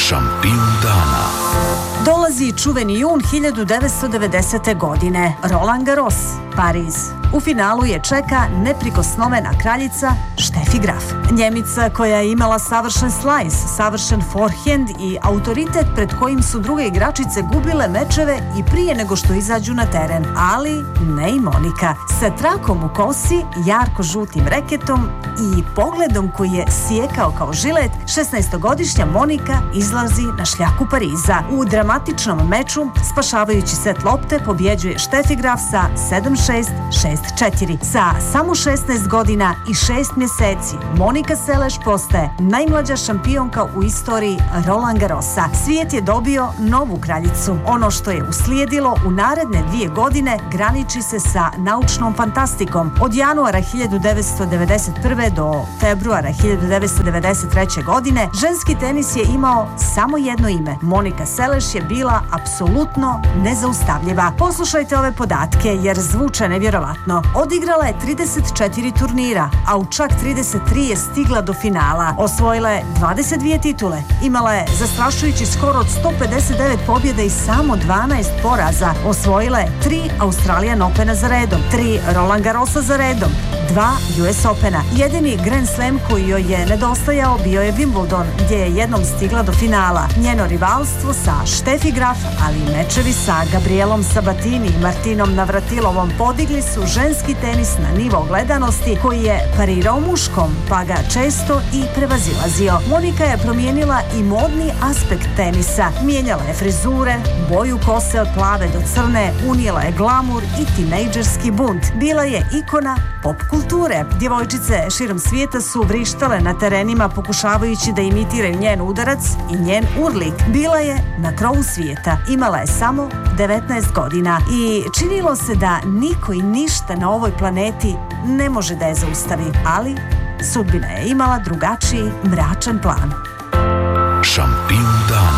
Šampion dana. Dolazi čuveni jun 1990. godine. Roland Garros, Pariz. U finalu je čeka neprikosnovena kraljica Steffi Graf. Njemica koja je imala savršen slajs, savršen forehand i autoritet pred kojim su druge igračice gubile mečeve i prije nego što izađu na teren. Ali ne i Monika. Sa trakom u kosi, jarko-žutim reketom i pogledom koji je sjekao kao žilet, 16-godišnja Monika izlazi na šljaku Pariza. U dramatičnom meču, spašavajući set lopte, pobjeđuje Steffi Graf sa 7-6, 6-4. Sa samo 16 godina i 6 mjeseci, Monika Seles postaje najmlađa šampionka u istoriji Roland Garrosa. Svijet je dobio novu kraljicu. Ono što je uslijedilo u naredne 2 godine graniči se sa naučnom fantastikom. Od januara 1991. do februara 1993. godine ženski tenis je imao samo jedno ime. Monika Seles je bila apsolutno nezaustavljiva. Poslušajte ove podatke jer zvuče nevjerovatno. Odigrala je 34 turnira, a u čak 33 je stigla do finala. Osvojila je 22 titule. Imala je zastrašujući skor od 159 pobjeda i samo 12 poraza. Osvojila je 3 Australian Opena za redom, 3 Roland Garrosa za redom, 2 US Opena. Jedini Grand Slam koji joj je nedostajao bio je Wimbledon, gdje je jednom stigla do finala. Njeno rivalstvo sa Steffi Graf, ali i mečevi sa Gabrielom Sabatini i Martinom Navratilovom podigli su ženski tenis na nivo gledanosti koji je parirao muškom, pa ga često i prevazilazio. Monika je promijenila i modni aspekt tenisa. Mijenjala je frizure, boju kose od plave do crne, unijela je glamur i tinejdžerski bunt. Bila je ikona pop kulture. Djevojčice širom svijeta su vrištale na terenima pokušavajući da imitiraju njen udarac i njen urlik. Bila je na krovu svijeta. Imala je samo 19 godina i činilo se da niko i ništa na ovoj planeti ne može da je zaustavi, ali sudbina je imala drugačiji, mračan plan. Šampion dana.